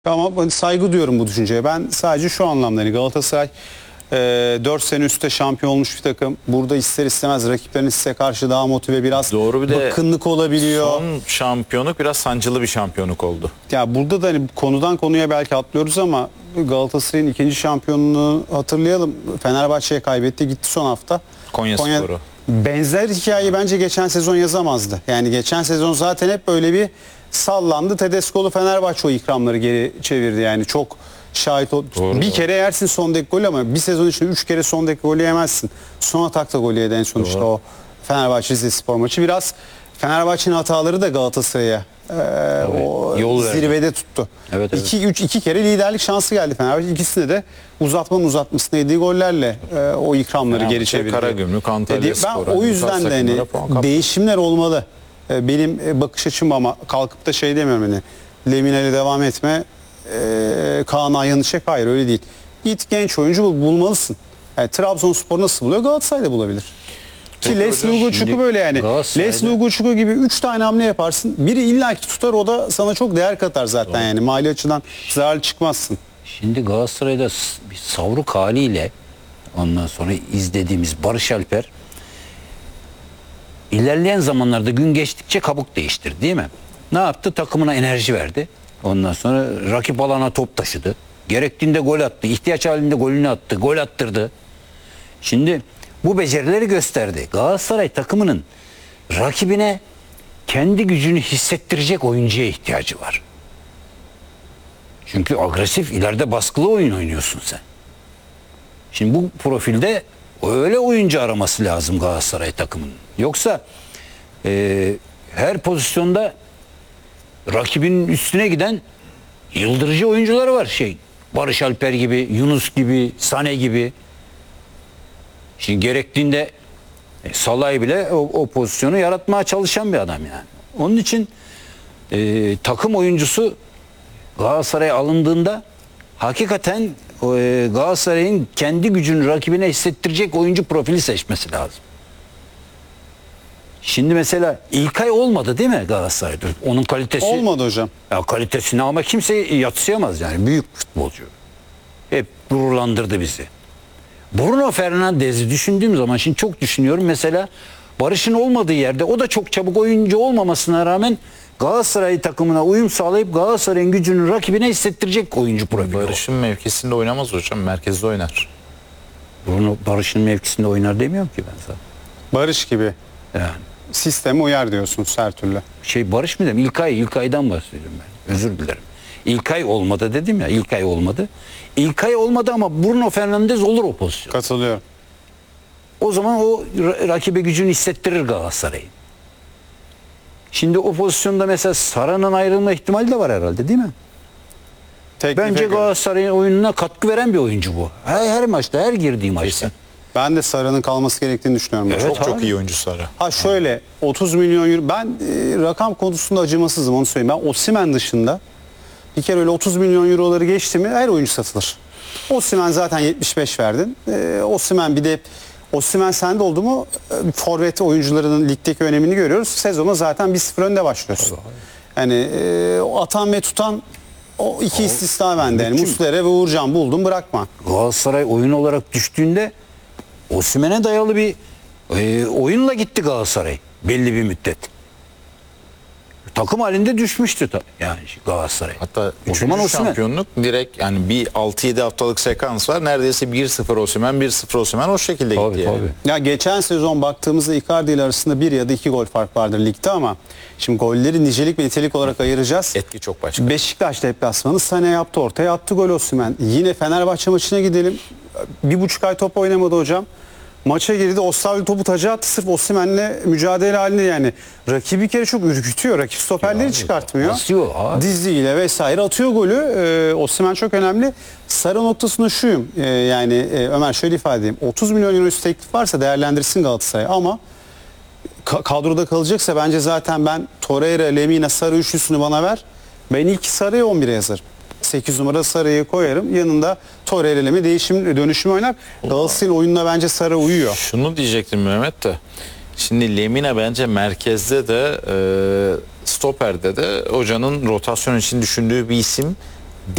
Ama ben saygı duyuyorum bu düşünceye. Ben sadece şu anlamda hani Galatasaray 4 sene üstte şampiyon olmuş bir takım. Burada ister istemez rakiplerin size karşı daha motive, biraz Doğru, bir de bıkkınlık olabiliyor. Son şampiyonluk biraz sancılı bir şampiyonluk oldu. Ya burada da hani konudan konuya belki atlıyoruz ama Galatasaray'ın ikinci şampiyonluğunu hatırlayalım. Fenerbahçe'ye kaybetti, gitti son hafta. Konyaspor'u. Benzer hikayeyi bence geçen sezon yazamazdı. Yani geçen sezon zaten hep böyle bir sallandı. Tedesco'lu Fenerbahçe o ikramları geri çevirdi. Yani çok şahit ol. Doğru, bir kere yersin son dakika golü ama bir sezon içinde 3 kere son dakika golü yemezsin. Son atakta golü yedi en son işte o Fenerbahçe Rizespor maçı. Biraz Fenerbahçe'nin hataları da Galatasaray'a o yol verdi. zirvede tuttu. Evet, evet. İki kere liderlik şansı geldi Fenerbahçe. İkisinde de uzatmasında yediği gollerle o ikramları geri çevirdi. Karagümrük, Antalya Ben Spor. o yüzden de hani değişimler olmalı. Benim bakış açım ama kalkıp da şey demiyorum hani Lemine'yle devam etme, Kaan Ayhan'ı çek, hayır öyle değil. Git genç oyuncu bulmalısın. Yani Trabzonspor nasıl buluyor, Galatasaray da bulabilir. Ki Leslie Ugochukwu böyle yani. Leslie Ugochukwu gibi 3 tane hamle yaparsın. Biri illaki tutar, o da sana çok değer katar zaten. Doğru. Yani mali açıdan zararlı çıkmazsın. Şimdi Galatasaray'da bir savruk haliyle ondan sonra izlediğimiz Barış Alper ilerleyen zamanlarda gün geçtikçe kabuk değiştirdi değil mi? Ne yaptı? Takımına enerji verdi. Ondan sonra rakip alana top taşıdı. Gerektiğinde gol attı. İhtiyaç halinde golünü attı. Gol attırdı. Şimdi bu becerileri gösterdi. Galatasaray takımının rakibine kendi gücünü hissettirecek oyuncuya ihtiyacı var. Çünkü agresif, ileride baskılı oyun oynuyorsun sen. Şimdi bu profilde öyle oyuncu araması lazım Galatasaray takımının. Yoksa her pozisyonda rakibinin üstüne giden yıldırıcı oyuncuları var. Barış Alper gibi, Yunus gibi, Sane gibi. Şimdi gerektiğinde Salah'ı bile o pozisyonu yaratmaya çalışan bir adam yani. Onun için takım oyuncusu Galatasaray'a alındığında hakikaten Galatasaray'ın kendi gücünü rakibine hissettirecek oyuncu profili seçmesi lazım. Şimdi mesela İlkay olmadı değil mi Galatasaray'da? Onun kalitesi... Olmadı hocam. Ya kalitesini ama kimse yadsıyamaz yani. Büyük futbolcu. Hep gururlandırdı bizi. Bruno Fernandes'i düşündüğüm zaman şimdi çok düşünüyorum. Mesela Barış'ın olmadığı yerde o da çok çabuk oyuncu olmamasına rağmen Galatasaray takımına uyum sağlayıp Galatasaray'ın gücünü rakibine hissettirecek oyuncu profili. Barış'ın mevkisinde oynamaz hocam. Merkezde oynar. Bruno Barış'ın mevkisinde oynar demiyorum ki ben sana. Barış gibi. Yani. Sisteme uyar diyorsunuz her türlü. Barış mı dedim? İlkay'dan bahsediyorum ben. Özür dilerim. İlkay olmadı dedim ya. İlkay olmadı. İlkay olmadı ama Bruno Fernandes olur o pozisyon. Katılıyorum. O zaman o rakibe gücünü hissettirir Galatasaray'ı. Şimdi o pozisyonda mesela Sara'nın ayrılma ihtimali de var herhalde değil mi? Bence Galatasaray'ın oyununa katkı veren bir oyuncu bu. Her maçta, her girdiği maçta. Ben de Sara'nın kalması gerektiğini düşünüyorum. Evet, çok iyi oyuncu Sara. Ha şöyle 30 milyon euro. Ben rakam konusunda acımasızım, onu söyleyeyim. Ben Osimhen dışında bir kere öyle 30 milyon euroları geçti mi her oyuncu satılır. Osimhen zaten 75 verdin. Osimhen bir de Osimhen sende oldu mu forvet oyuncularının ligdeki önemini görüyoruz. Sezona zaten 1-0 önde başlıyorsun. Yani atan ve tutan o iki istisna bende. Yani Muslera ve Uğurcan buldum, bırakma. Galatasaray oyun olarak düştüğünde Osimhen'e dayalı bir oyunla gitti Galatasaray belli bir müddet. Takım halinde düşmüştü yani Galatasaray. Hatta o zaman 3. şampiyonluk direkt yani bir 6-7 haftalık sekans var. Neredeyse 1-0 Osimhen, 1-0 Osimhen o şekilde gitti yani. Ya geçen sezon baktığımızda Icardi ile arasında 1 ya da 2 gol fark vardır ligde ama şimdi golleri nicelik ve nitelik olarak ayıracağız. Etki çok başka. Beşiktaş deplasmanı Sané yaptı, ortaya attı gol Osimhen. Yine Fenerbahçe maçına gidelim. 1,5 ay top oynamadı hocam. Maça girdi, Ostavio topu taca attı sırf Osimhen'le mücadele halinde yani. Rakibi bir kere çok ürkütüyor. Rakip stoperleri çıkartmıyor. Diziyle vesaire atıyor golü. Osimhen çok önemli. Sarı noktasında şuyum. Yani Ömer şöyle ifade edeyim. 30 milyon euro üstü teklif varsa değerlendirsin Galatasaray ama kadroda kalacaksa bence zaten ben Torreira, Lemina, Sarı üçlüsünü bana ver. Ben ilk Sarı'ya 11'e yazarım. 8 numara Sarı'yı koyarım. Yanında Torreira'leme dönüşüm oynar. Galatasaray'ın oyununa bence Sarı uyuyor. Şunu diyecektim Mehmet de. Şimdi Lemina bence merkezde de stoperde de hocanın rotasyon için düşündüğü bir isim.